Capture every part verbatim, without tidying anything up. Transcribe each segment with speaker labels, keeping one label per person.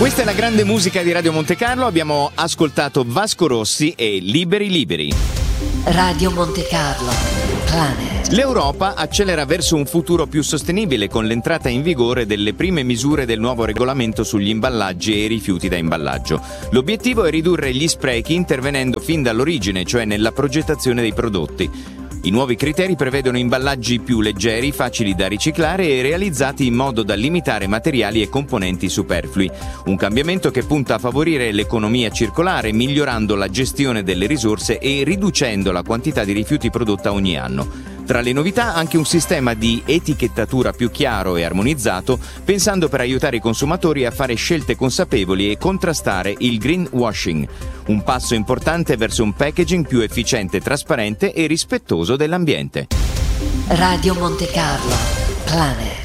Speaker 1: Questa è la grande musica di Radio Monte Carlo. Abbiamo ascoltato Vasco Rossi e Liberi Liberi.
Speaker 2: Radio Monte Carlo, Planet.
Speaker 1: L'Europa accelera verso un futuro più sostenibile con l'entrata in vigore delle prime misure del nuovo regolamento sugli imballaggi e i rifiuti da imballaggio. L'obiettivo è ridurre gli sprechi intervenendo fin dall'origine, cioè nella progettazione dei prodotti. I nuovi criteri prevedono imballaggi più leggeri, facili da riciclare e realizzati in modo da limitare materiali e componenti superflui. Un cambiamento che punta a favorire l'economia circolare, migliorando la gestione delle risorse e riducendo la quantità di rifiuti prodotta ogni anno. Tra le novità anche un sistema di etichettatura più chiaro e armonizzato, pensando per aiutare i consumatori a fare scelte consapevoli e contrastare il greenwashing. Un passo importante verso un packaging più efficiente, trasparente e rispettoso dell'ambiente.
Speaker 2: Radio Monte Carlo, Planet.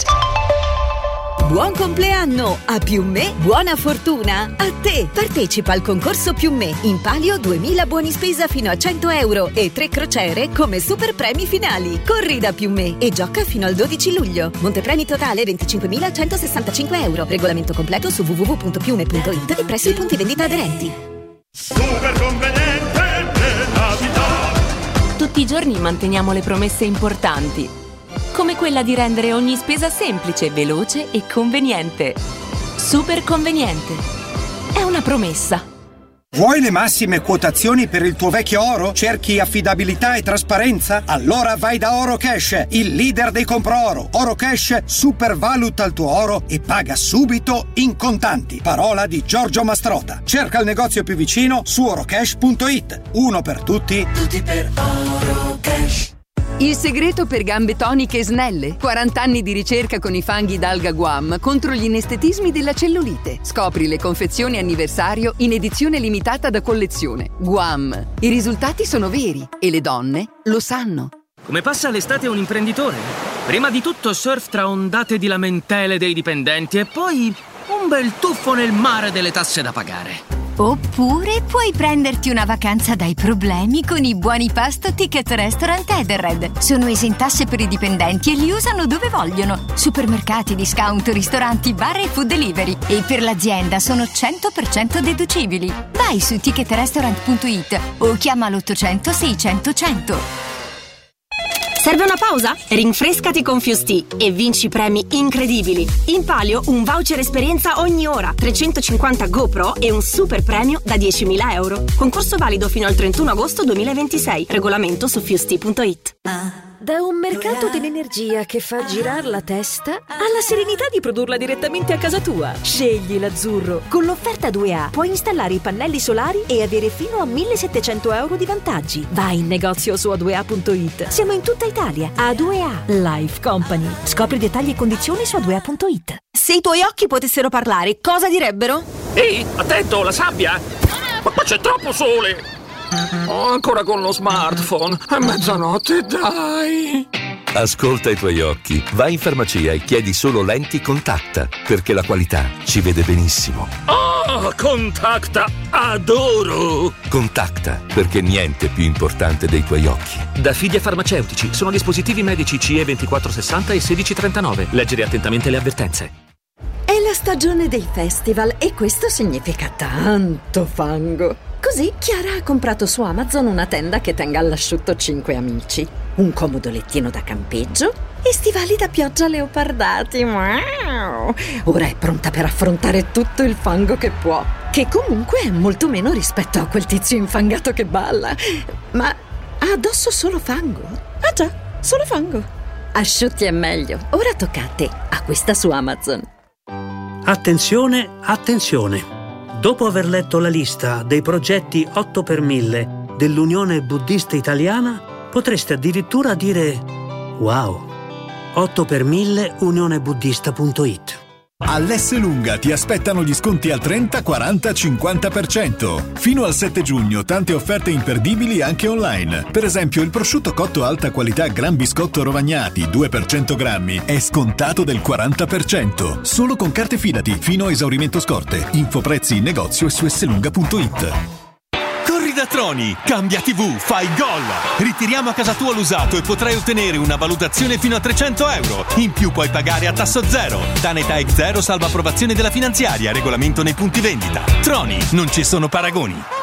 Speaker 3: Buon compleanno! A Più Me, buona fortuna! A te! Partecipa al concorso Più Me. In palio duemila buoni spesa fino a cento euro e tre crociere come super premi finali. Corri da Più Me e gioca fino al dodici luglio. Montepremi totale venticinquemilacentosessantacinque euro. Regolamento completo su w w w punto piume punto i t e presso i punti vendita aderenti.
Speaker 4: Super conveniente nella vita.
Speaker 5: Tutti i giorni manteniamo le promesse importanti, come quella di rendere ogni spesa semplice, veloce e conveniente. Super conveniente. È una promessa.
Speaker 6: Vuoi le massime quotazioni per il tuo vecchio oro? Cerchi affidabilità e trasparenza? Allora vai da Oro Cash, il leader dei compro-oro. Oro Cash supervaluta il tuo oro e paga subito in contanti. Parola di Giorgio Mastrota. Cerca il negozio più vicino su orocash punto it. Uno per tutti, tutti per Oro Cash.
Speaker 7: Il segreto per gambe toniche e snelle. quaranta anni di ricerca con i fanghi d'alga Guam contro gli inestetismi della cellulite. Scopri le confezioni anniversario in edizione limitata da collezione. Guam. I risultati sono veri e le donne lo sanno.
Speaker 8: Come passa l'estate un imprenditore? Prima di tutto surf tra ondate di lamentele dei dipendenti e poi un bel tuffo nel mare delle tasse da pagare.
Speaker 9: Oppure puoi prenderti una vacanza dai problemi con i buoni pasto Ticket Restaurant Edenred. Sono esentasse per i dipendenti e li usano dove vogliono. Supermercati, discount, ristoranti, bar e food delivery. E per l'azienda sono cento per cento deducibili. Vai su ticket restaurant punto it o chiama l'ottocento seicento cento.
Speaker 10: Serve una pausa? Rinfrescati con Fusti e vinci premi incredibili. In palio un voucher esperienza ogni ora, trecentocinquanta GoPro e un super premio da diecimila euro. Concorso valido fino al trentuno agosto duemilaventisei. Regolamento su fusti punto it.
Speaker 3: Da un mercato dell'energia che fa girare la testa alla serenità di produrla direttamente a casa tua. Scegli l'azzurro. Con l'offerta due A puoi installare i pannelli solari e avere fino a millesettecento euro di vantaggi. Vai in negozio su a due a punto it. Siamo in tutta Italia. A due A Life Company. Scopri dettagli e condizioni su a due a punto it.
Speaker 10: Se i tuoi occhi potessero parlare, cosa direbbero?
Speaker 8: Ehi, attento, la sabbia! Ma qua c'è troppo sole! Oh, ancora con lo smartphone. È mezzanotte, dai.
Speaker 11: Ascolta i tuoi occhi. Vai in farmacia e chiedi solo lenti Contacta, perché la qualità ci vede benissimo.
Speaker 8: Oh, Contacta, adoro!
Speaker 11: Contacta, perché niente è più importante dei tuoi occhi.
Speaker 8: Da Fidia Farmaceutici. Sono dispositivi medici C E ventiquattro sessanta e sedici trentanove. Leggere attentamente le avvertenze.
Speaker 3: È la stagione dei festival e questo significa tanto fango. Così Chiara ha comprato su Amazon una tenda che tenga all'asciutto cinque amici, un comodo lettino da campeggio e stivali da pioggia leopardati. Wow! Ora è pronta per affrontare tutto il fango che può, che comunque è molto meno rispetto a quel tizio infangato che balla. Ma ha addosso solo fango? Ah già, solo fango. Asciutti è meglio. Ora tocca a te. Acquista su Amazon.
Speaker 12: Attenzione, attenzione. Dopo aver letto la lista dei progetti otto per mille dell'Unione Buddista Italiana, potreste addirittura dire wow. otto per mille unione buddista punto it.
Speaker 13: All'Esselunga ti aspettano gli sconti al trenta, quaranta, cinquanta per cento. Fino al sette giugno tante offerte imperdibili anche online. Per esempio il prosciutto cotto alta qualità Gran Biscotto Rovagnati due per cento grammi è scontato del quaranta per cento. Solo con carte Fidati fino a esaurimento scorte. Info prezzi in negozio e su esselunga punto it.
Speaker 14: Corri da Troni, cambia tivù, fai gol. Ritiriamo a casa tua l'usato e potrai ottenere una valutazione fino a trecento euro. In più puoi pagare a tasso zero. Danetaec zero salva approvazione della finanziaria, regolamento nei punti vendita. Troni, non ci sono paragoni.